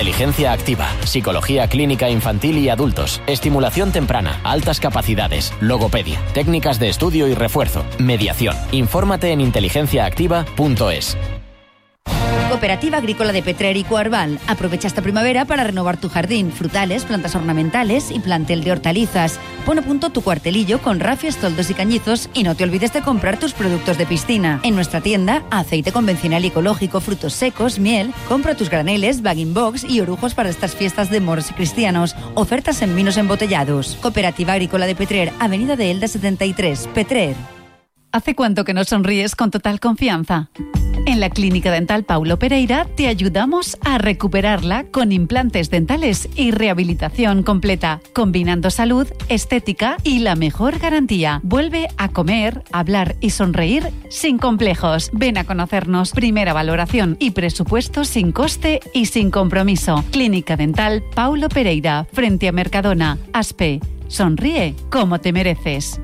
Inteligencia activa, psicología clínica infantil y adultos, estimulación temprana, altas capacidades, logopedia, técnicas de estudio y refuerzo, mediación. Infórmate en inteligenciaactiva.es. Cooperativa Agrícola de Petrer y Coarval. Aprovecha esta primavera para renovar tu jardín, frutales, plantas ornamentales y plantel de hortalizas. Pon a punto tu cuartelillo con rafias, toldos y cañizos y no te olvides de comprar tus productos de piscina. En nuestra tienda, aceite convencional y ecológico, frutos secos, miel, compra tus graneles, bag-in-box y orujos para estas fiestas de moros y cristianos. Ofertas en vinos embotellados. Cooperativa Agrícola de Petrer, Avenida de Elda 73, Petrer. ¿Hace cuánto que no sonríes con total confianza? En la Clínica Dental Paulo Pereira te ayudamos a recuperarla con implantes dentales y rehabilitación completa, combinando salud, estética y la mejor garantía. Vuelve a comer, hablar y sonreír sin complejos. Ven a conocernos. Primera valoración y presupuesto sin coste y sin compromiso. Clínica Dental Paulo Pereira, frente a Mercadona. Aspe. Sonríe como te mereces.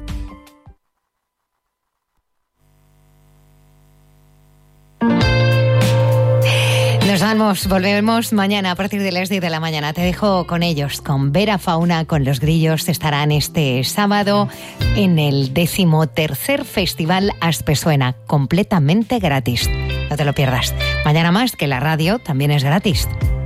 Volvemos mañana a partir de las 10 de la mañana. Te dejo con ellos, con Vera Fauna, con Los Grillos. Estarán este sábado en el 13º Festival Aspe Suena, completamente gratis. No te lo pierdas. Mañana más, que la radio también es gratis.